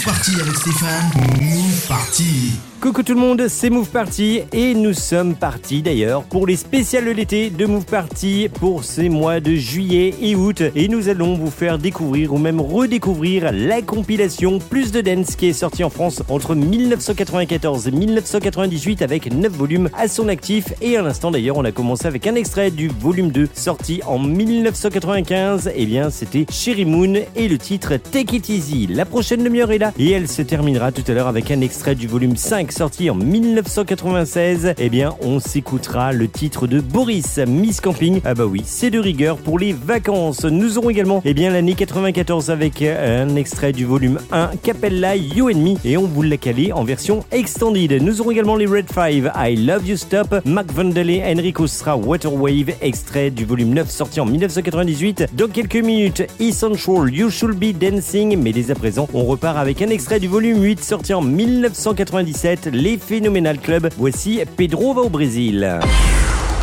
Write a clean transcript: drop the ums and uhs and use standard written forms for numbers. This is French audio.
Party avec Stéphane. Move Party. Coucou tout le monde, c'est Move Party et nous sommes partis d'ailleurs pour les spéciales de l'été de Move Party pour ces mois de juillet et août et nous allons vous faire découvrir ou même redécouvrir la compilation Plus de Dance qui est sortie en France entre 1994 et 1998 avec 9 volumes à son actif et à l'instant d'ailleurs on a commencé avec un extrait du volume 2 sorti en 1995, et bien c'était Cherry Moon et le titre Take It Easy. La prochaine demi-heure est là et elle se terminera tout à l'heure avec un extrait du volume 5 sorti en 1996, eh bien on s'écoutera le titre de Boris, Miss Camping. Ah bah oui, c'est de rigueur pour les vacances. Nous aurons également l'année 94 avec un extrait du volume 1 Capella You and Me et on vous l'a calé en version extended. Nous aurons également les Red 5 I Love You Stop, Mac Vandelay, Enrico Stra Waterwave, extrait du volume 9 sorti en 1998. Dans quelques minutes, Essential You Should Be Dancing, mais dès à présent on repart avec un extrait du volume 8 sorti en 1997, les Phenomenal Club. Voici Pedro va au Brésil.